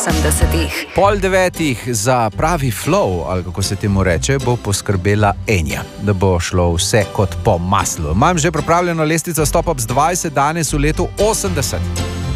80-ih. 8:30 za pravi flow, ali kako se temu reče, bo poskrbela Enja, da bo šlo vse kot po maslu. Imam že pripravljeno lestvico Stop Up z 20 danes v letu 80.